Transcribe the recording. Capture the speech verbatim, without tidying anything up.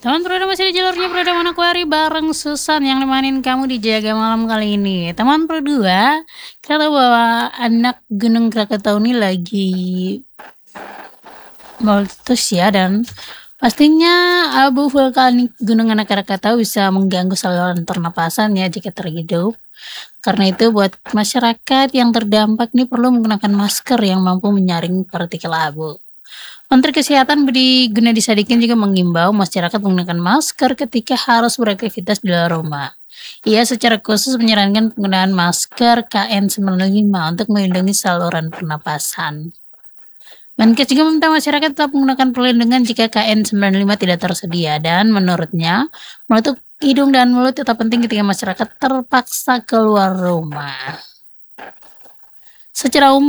Teman Prodama masih di jalurnya Prodama Manokwari bareng Susan yang nemenin kamu di Jaga Malam kali ini. Teman Produa, kita tahu bahwa anak Gunung Krakatau ini lagi meletus ya, dan pastinya abu vulkanik Gunung Anak Krakatau bisa mengganggu saluran pernapasan ya jika terhidup. Karena itu buat masyarakat yang terdampak ini perlu menggunakan masker yang mampu menyaring partikel abu. Menteri Kesehatan Budi Gunadi Sadikin juga mengimbau masyarakat menggunakan masker ketika harus beraktivitas di luar rumah. Ia secara khusus menyarankan penggunaan masker K N sembilan puluh lima untuk melindungi saluran pernapasan. Menkes juga meminta masyarakat tetap menggunakan perlindungan jika K N sembilan puluh lima tidak tersedia, dan menurutnya menutup hidung dan mulut tetap penting ketika masyarakat terpaksa keluar rumah. Secara umum